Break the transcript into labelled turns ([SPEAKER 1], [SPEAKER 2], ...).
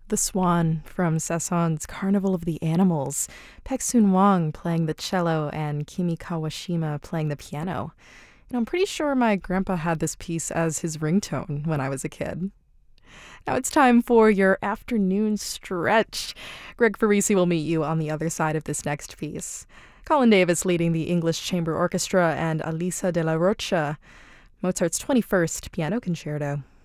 [SPEAKER 1] The Swan from Sasson's Carnival of the Animals, Paek Soon Wong playing the cello and Kimi Kawashima playing the piano. And I'm pretty sure my grandpa had this piece as his ringtone when I was a kid. Now it's time for your afternoon stretch. Greg Farisi will meet you on the other side of this next piece. Colin Davis leading the English Chamber Orchestra and Alisa de la Rocha, Mozart's 21st Piano Concerto.